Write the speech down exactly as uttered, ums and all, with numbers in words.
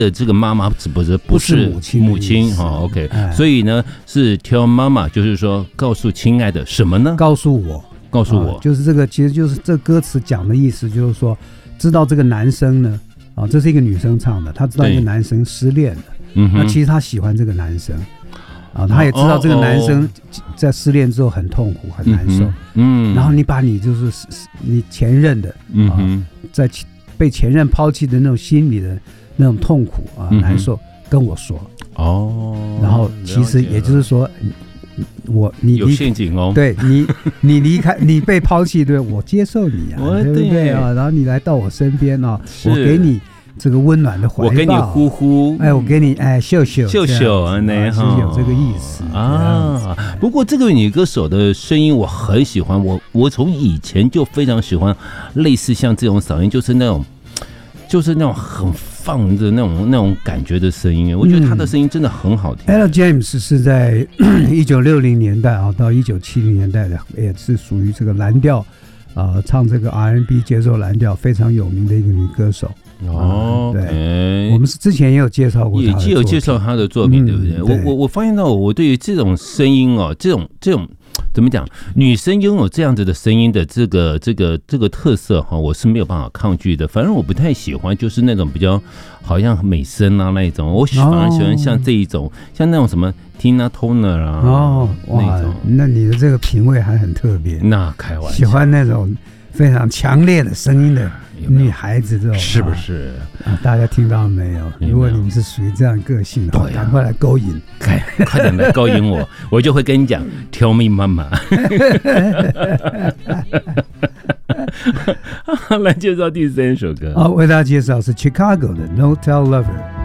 的这个妈妈只不是不是母亲母亲哈、哦、，OK，、哎、所以呢是 tell 妈妈，就是说告诉亲爱的什么呢？ 告诉我， 告诉我， 啊、就是这个，其实就是这歌词讲的意思，就是说知道这个男生呢，啊，这是一个女生唱的，她知道一个男生失恋了，嗯，那其实她喜欢这个男生。啊，他也知道这个男生在失恋之后很痛苦、很难受，嗯，然后你把你就是你前任的啊，嗯、在被前任抛弃的那种心里的那种痛苦啊、嗯、难受跟我说哦，然后其实也就是说，我你有陷阱哦， 对你你离开你被抛弃，对我接受你啊，对不对啊？然后你来到我身边啊，我给你。这个温暖的怀抱， 我给你呼呼， 哎，我给你哎秀秀秀秀啊，那哈，是有这个意思啊。不过这个女歌手的声音我很喜欢，我我从以前就非常喜欢类似像这种嗓音，就是那种就是那种很放的那种那种感觉的声音，我觉得她的声音真的很好听。 Ella James 是在一九六零年代啊到一九七零年代的，也是属于这个蓝调啊、呃，唱这个 R and B 节奏蓝调非常有名的一个女歌手。哦，对，okay, 我们是之前也有介绍过她的作品， 也有介绍她的作品，嗯、对不对？对我我我发现到我对于这种声音哦，这种这种怎么讲，女生拥有这样子的声音的这个这个这个特色哈，我是没有办法抗拒的。反正我不太喜欢，就是那种比较好像美声啊那一种，我反而喜欢像这一种，哦、像那种什么 Tina Turner 啊，哦， 那种。那你的这个品味还很特别， 那开玩笑， 喜欢那种非常强烈的声音的。女孩子这种是不是、 啊？大家听到没有？如果你们是属于这样个性的话，赶快来勾引， 快快点来勾引我，我就会跟你讲 ，Tell me 妈妈。来介绍第三首歌啊，为大家介绍是 Chicago 的 No Tell Lover。